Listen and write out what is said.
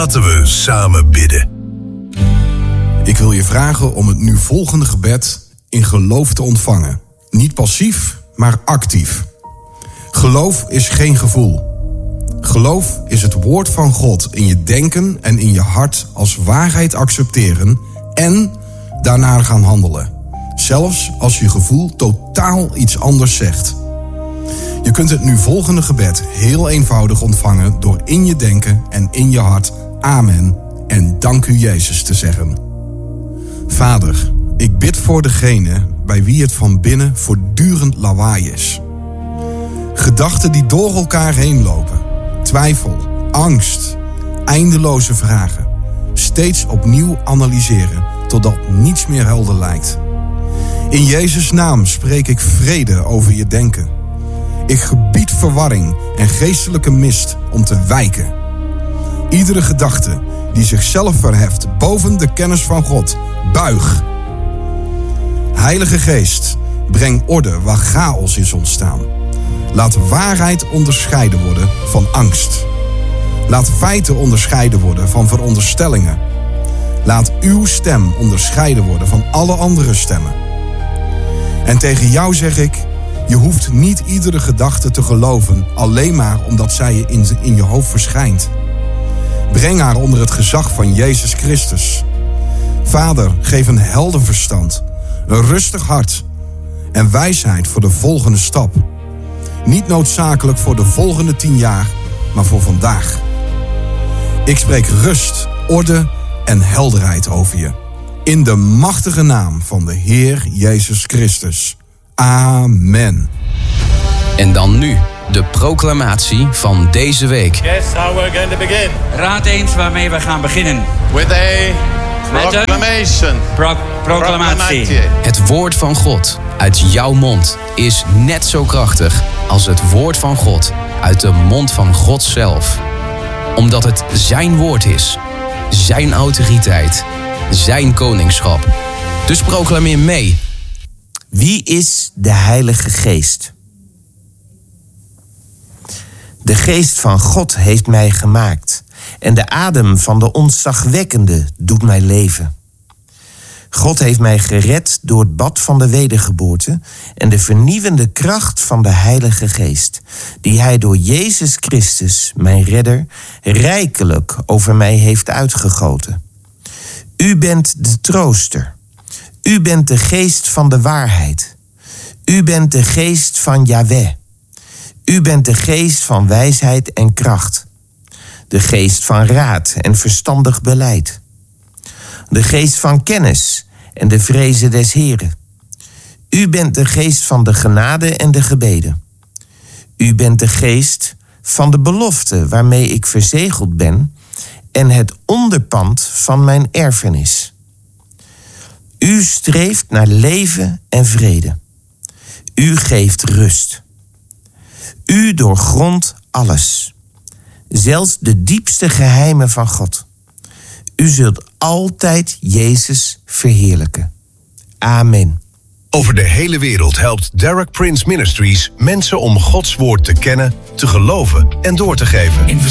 Laten we samen bidden. Ik wil je vragen om het nu volgende gebed in geloof te ontvangen. Niet passief, maar actief. Geloof is geen gevoel. Geloof is het woord van God in je denken en in je hart als waarheid accepteren en daarnaar gaan handelen. Zelfs als je gevoel totaal iets anders zegt. Je kunt het nu volgende gebed heel eenvoudig ontvangen door in je denken en in je hart amen en dank u Jezus te zeggen. Vader, ik bid voor degene bij wie het van binnen voortdurend lawaai is. Gedachten die door elkaar heen lopen. Twijfel, angst, eindeloze vragen. Steeds opnieuw analyseren totdat niets meer helder lijkt. In Jezus' naam spreek ik vrede over je denken. Ik gebied verwarring en geestelijke mist om te wijken. Iedere gedachte die zichzelf verheft boven de kennis van God, buig. Heilige Geest, breng orde waar chaos is ontstaan. Laat waarheid onderscheiden worden van angst. Laat feiten onderscheiden worden van veronderstellingen. Laat uw stem onderscheiden worden van alle andere stemmen. En tegen jou zeg ik, je hoeft niet iedere gedachte te geloven, alleen maar omdat zij je in je hoofd verschijnt. Breng haar onder het gezag van Jezus Christus. Vader, geef een helder verstand, een rustig hart en wijsheid voor de volgende stap. Niet noodzakelijk voor de volgende 10 jaar, maar voor vandaag. Ik spreek rust, orde en helderheid over je. In de machtige naam van de Heer Jezus Christus. Amen. En dan nu de proclamatie van deze week. Guess how we're going to begin. Raad eens waarmee we gaan beginnen. With a proclamation. Proclamatie. Het woord van God uit jouw mond is net zo krachtig als het woord van God uit de mond van God zelf. Omdat het zijn woord is, zijn autoriteit, zijn koningschap. Dus proclameer mee. Wie is de Heilige Geest? De Geest van God heeft mij gemaakt en de adem van de ontzagwekkende doet mij leven. God heeft mij gered door het bad van de wedergeboorte en de vernieuwende kracht van de Heilige Geest, die Hij door Jezus Christus, mijn redder, rijkelijk over mij heeft uitgegoten. U bent de trooster. U bent de geest van de waarheid. U bent de geest van Yahweh. U bent de geest van wijsheid en kracht. De geest van raad en verstandig beleid. De geest van kennis en de vrezen des Heren. U bent de geest van de genade en de gebeden. U bent de geest van de belofte waarmee ik verzegeld ben en het onderpand van mijn erfenis. U streeft naar leven en vrede. U geeft rust. U doorgrondt alles, zelfs de diepste geheimen van God. U zult altijd Jezus verheerlijken. Amen. Over de hele wereld helpt Derek Prince Ministries mensen om Gods woord te kennen, te geloven en door te geven.